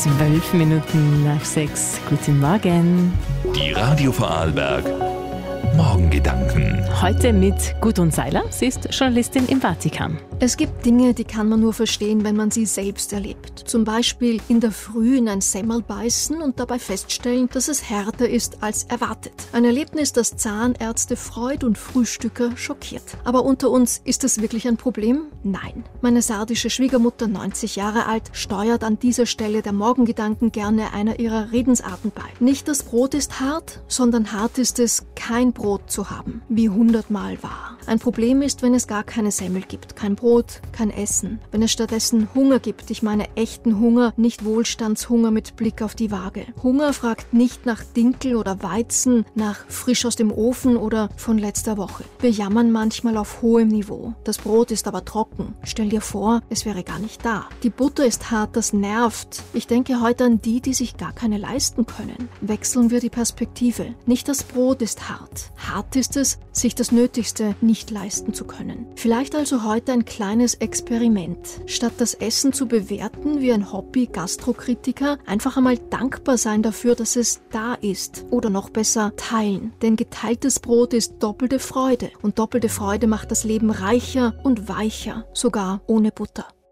6:12. Guten Morgen. Die Radio Vorarlberg Morgengedanken. Heute mit Gudrun Seiler. Sie ist Journalistin im Vatikan. Es gibt Dinge, die kann man nur verstehen, wenn man sie selbst erlebt. Zum Beispiel in der Früh in ein Semmel beißen und dabei feststellen, dass es härter ist als erwartet. Ein Erlebnis, das Zahnärzte freut und Frühstücker schockiert. Aber unter uns, ist das wirklich ein Problem? Nein. Meine sardische Schwiegermutter, 90 Jahre alt, steuert an dieser Stelle der Morgengedanken gerne einer ihrer Redensarten bei. Nicht das Brot ist hart, sondern hart ist es, kein Brot zu haben, wie 100-mal war. Ein Problem ist, wenn es gar keine Semmel gibt, kein Brot, kein Essen. Wenn es stattdessen Hunger gibt, ich meine echten Hunger, nicht Wohlstandshunger mit Blick auf die Waage. Hunger fragt nicht nach Dinkel oder Weizen, nach frisch aus dem Ofen oder von letzter Woche. Wir jammern manchmal auf hohem Niveau. Das Brot ist aber trocken. Stell dir vor, es wäre gar nicht da. Die Butter ist hart, das nervt. Ich denke heute an die, die sich gar keine leisten können. Wechseln wir die Perspektive. Nicht das Brot ist hart. Hart ist es, sich das Nötigste nicht leisten zu können. Vielleicht also heute ein kleines Experiment. Statt das Essen zu bewerten wie ein Hobby-Gastrokritiker, einfach einmal dankbar sein dafür, dass es da ist. Oder noch besser, teilen. Denn geteiltes Brot ist doppelte Freude. Und doppelte Freude macht das Leben reicher und weicher, sogar ohne Butter.